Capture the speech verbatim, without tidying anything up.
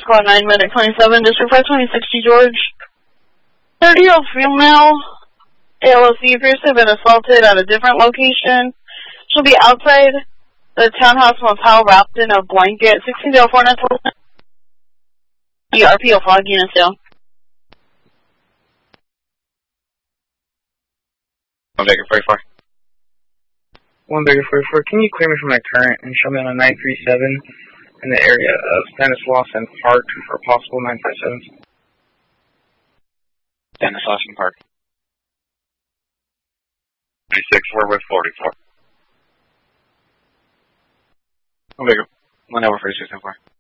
Squad nine, Medic twenty-seven, District five twenty, sixty George. thirty-year-old female, A L O C, appears to have been assaulted at a different location. She'll be outside the townhouse motel wrapped in a blanket. sixteen oh four, the R P O fog unit still. One Baker forty-four. One Baker forty-four, can you clear me from my current and show me on a nine three seven in the area of Stanislaus and Park for possible nine five sevens? Stanislaus and Park. three six four with forty-four. One Baker. One over forty-six and four.